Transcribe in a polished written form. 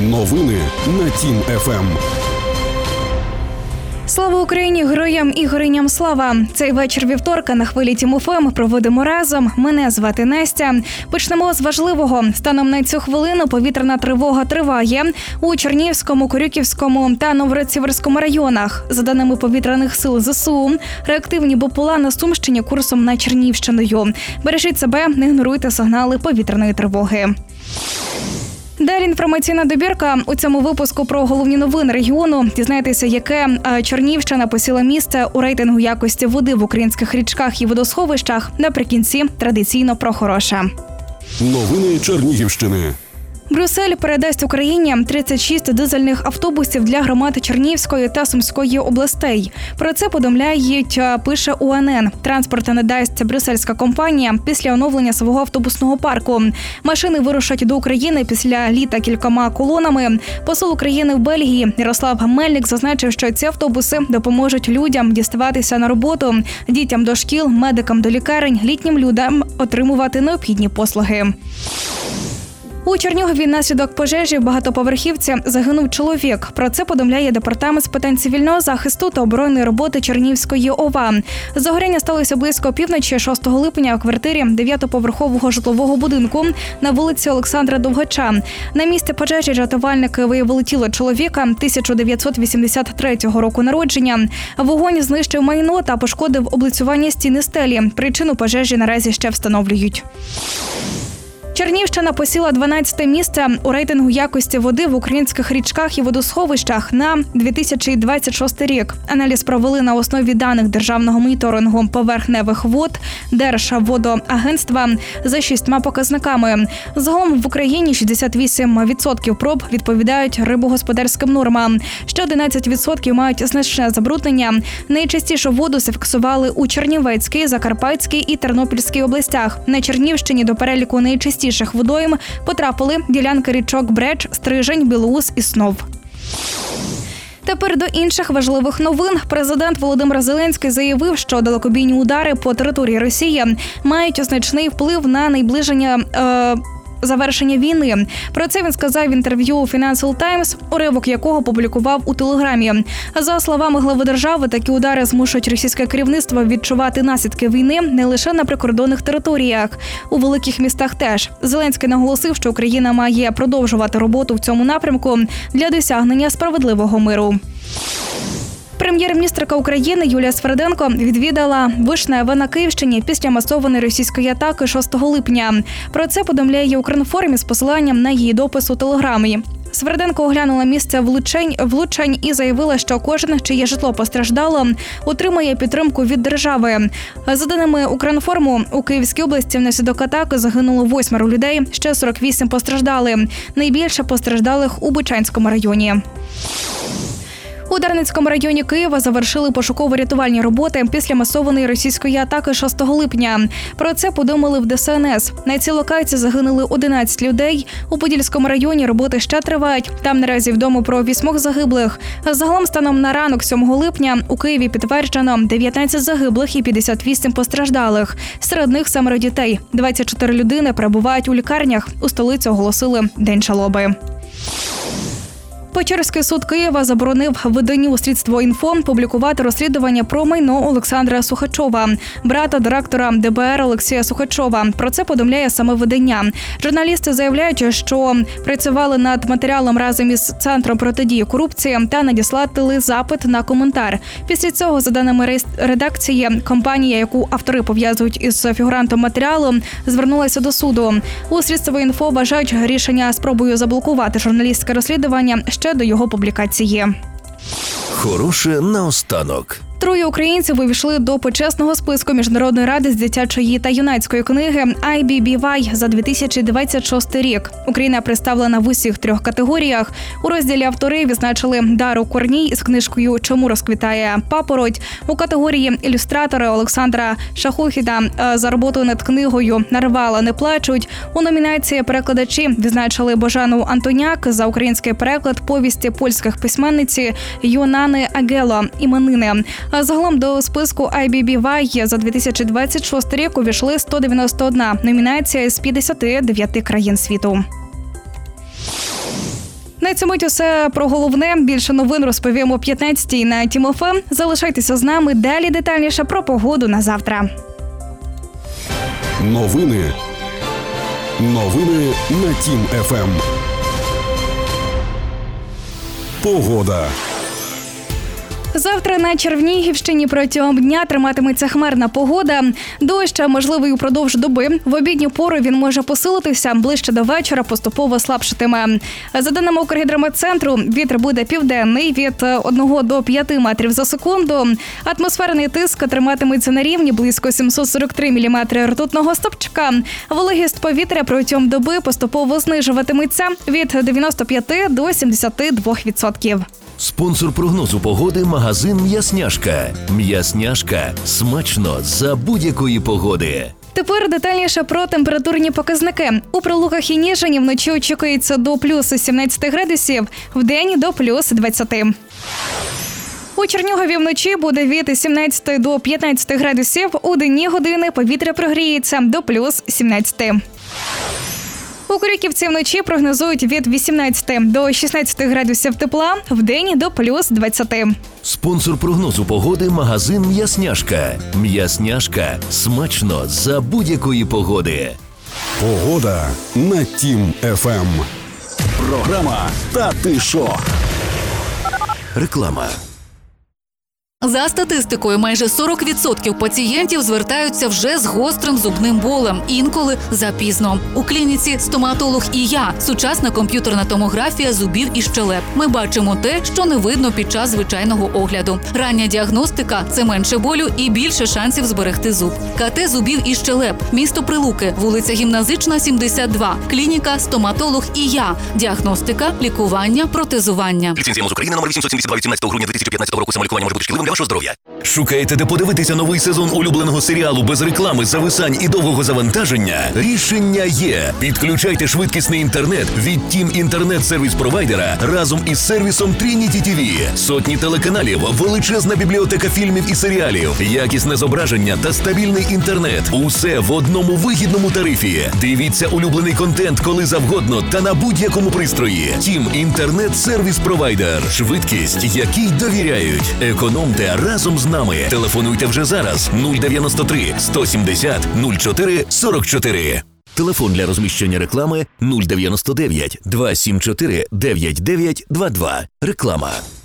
Новини на Тім ФМ. Слава Україні! Героям і героїням слава! Цей вечір вівторка на хвилі Тім ФМ проводимо разом. Мене звати Настя. Почнемо з важливого. Станом на цю хвилину повітряна тривога триває у Чернігівському, Корюківському та Новгород-Сіверському районах. За даними повітряних сил ЗСУ, реактивні БПЛА на Сумщині курсом на Чернігівщиною. Бережіть себе, не ігноруйте сигнали повітряної тривоги. Далі інформаційна добірка. У цьому випуску про головні новини регіону. Дізнаєтеся, яке Чернігівщина посіла місце у рейтингу якості води в українських річках і водосховищах. Наприкінці традиційно про хороше. Новини Чернігівщини. Брюссель передасть Україні 36 дизельних автобусів для громад Чернігівської та Сумської областей. Про це повідомляють, пише УНН. Транспорт надасть брюссельська компанія після оновлення свого автобусного парку. Машини вирушать до України після літа кількома колонами. Посол України в Бельгії Ярослав Мельник зазначив, що ці автобуси допоможуть людям діставатися на роботу, дітям до шкіл, медикам до лікарень, літнім людям отримувати необхідні послуги. У Чернігові внаслідок пожежі в багатоповерхівці загинув чоловік. Про це повідомляє Департамент з питань цивільного захисту та оборонної роботи Чернігівської ОВА. Загоряння сталося близько опівночі 6 липня у квартирі 9-поверхового житлового будинку на вулиці Олександра Довгача. На місці пожежі рятувальники виявили тіло чоловіка 1983 року народження. Вогонь знищив майно та пошкодив облицювання стіни стелі. Причину пожежі наразі ще встановлюють. Чернігівщина посіла 12-те місце у рейтингу якості води в українських річках і водосховищах на 2026 рік. Аналіз провели на основі даних Державного моніторингу поверхневих вод Держводоагентства за 6 показниками. Загалом в Україні 68% проб відповідають рибогосподарським нормам. Ще 11% мають значне забруднення. Найчастіше воду зафіксували у Чернівецькій, Закарпатській і Тернопільській областях. На Чернігівщині до переліку найчастіших водойм потрапили ділянки річок Бреч, Стрижень, Білоус і Снов. Тепер до інших важливих новин. Президент Володимир Зеленський заявив, що далекобійні удари по території Росії мають значний вплив на наближення завершення війни. Про це він сказав в інтерв'ю у Financial Times, уривок якого публікував у Телеграмі. За словами глави держави, такі удари змушують російське керівництво відчувати наслідки війни не лише на прикордонних територіях, у великих містах теж. Зеленський наголосив, що Україна має продовжувати роботу в цьому напрямку для досягнення справедливого миру. Прем'єр-міністрка України Юлія Сверденко відвідала Вишневе на Київщині після масованої російської атаки 6 липня. Про це повідомляє Укрінформ із посиланням на її допис у Телеграмі. Сверденко оглянула місце влучань і заявила, що кожен, чиє житло постраждало, отримає підтримку від держави. За даними Укрінформу, у Київській області внаслідок атаки загинуло 8 людей, ще 48 постраждали. Найбільше постраждалих у Бучанському районі. У Дарницькому районі Києва завершили пошуково-рятувальні роботи після масованої російської атаки 6 липня. Про це повідомили в ДСНС. На цій локації загинули 11 людей. У Подільському районі роботи ще тривають. Там наразі відомо про 8 загиблих. Загалом станом на ранок 7 липня у Києві підтверджено 19 загиблих і 58 постраждалих. Серед них 7 дітей. 24 людини перебувають у лікарнях. У столиці оголосили День жалоби. Печерський суд Києва заборонив виданню «Слідство.Інфо» публікувати розслідування про майно Олександра Сухачова, брата директора ДБР Олексія Сухачова. Про це повідомляє саме видання. Журналісти заявляють, що працювали над матеріалом разом із Центром протидії корупції та надіслали запит на коментар. Після цього, за даними редакції, компанія, яку автори пов'язують із фігурантом матеріалу, звернулася до суду. У «Слідство.Інфо» вважають рішення спробою заблокувати журналістське розслідування ще до його публікації. Хороше наостанок. 3 українців увійшли до почесного списку Міжнародної ради з дитячої та юнацької книги IBBY за 2026 рік. Україна представлена в усіх 3 категоріях. У розділі автори відзначили Дару Корній із книжкою «Чому розквітає папороть». У категорії ілюстратори Олександра Шахохіда за роботу над книгою «Нарвала не плачуть». У номінації перекладачі відзначили Божану Антоняк за український переклад повісті польських письменниці Йонани Агело «Іменини». Загалом до списку IBBY за 2026 рік увійшли 191 номінація з 59 країн світу. На цьому усе про головне. Більше новин розповімо о 15-й на Тім ФМ. Залишайтеся з нами. Далі детальніше про погоду на завтра. Новини на Тім ФМ. Погода. Завтра на Чернігівщині протягом дня триматиметься хмарна погода. Дощ можливий упродовж доби. В обідню пору він може посилитися, ближче до вечора поступово слабшатиме. За даними Укргідрометцентру, вітер буде південний від 1 до 5 метрів за секунду. Атмосферний тиск триматиметься на рівні близько 743 мм ртутного стовпчика. Вологість повітря протягом доби поступово знижуватиметься від 95 до 72%. Спонсор прогнозу погоди – магазин «М'ясняшка». «М'ясняшка» – смачно за будь-якої погоди. Тепер детальніше про температурні показники. У Прилуках і Ніжині вночі очікується до плюс 17 градусів, вдень до плюс 20. У Чернігові вночі буде від 17 до 15 градусів, у денні години повітря прогріється до плюс 17. У Крюківці вночі прогнозують від 18 до 16 градусів тепла, вдень до плюс 20. Спонсор прогнозу погоди – магазин «М'ясняшка». «М'ясняшка» – смачно за будь-якої погоди. Погода на Тім ФМ. Програма «Та ти шо?». Реклама. За статистикою, майже 40% пацієнтів звертаються вже з гострим зубним болем, інколи запізно. У клініці «Стоматолог і я» – сучасна комп'ютерна томографія зубів і щелеп. Ми бачимо те, що не видно під час звичайного огляду. Рання діагностика – це менше болю і більше шансів зберегти зуб. КТ зубів і щелеп. Місто Прилуки. Вулиця Гімназична, 72. Клініка «Стоматолог і я». Діагностика, лікування, протезування. Ліцензія МОЗ України номер 872 від 17 грудня 2015 року. Самолікування може бути шкідливим для вашого здоров'я. Шукаєте, де подивитися новий сезон улюбленого серіалу без реклами, зависань і довгого завантаження? Рішення є. Підключайте швидкісний інтернет від Тім інтернет-сервіс-провайдера разом із сервісом Trinity TV. Сотні телеканалів, величезна бібліотека фільмів і серіалів, якісне зображення та стабільний інтернет. Усе в одному вигідному тарифі. Дивіться улюблений контент коли завгодно та на будь-якому пристрої. Тім інтернет-сервіс-провайдер. Швидкість, якій довіряють. Економте разом з нами. Телефонуйте вже зараз 093 170 04 44. Телефон для розміщення реклами 099 274 9922. Реклама.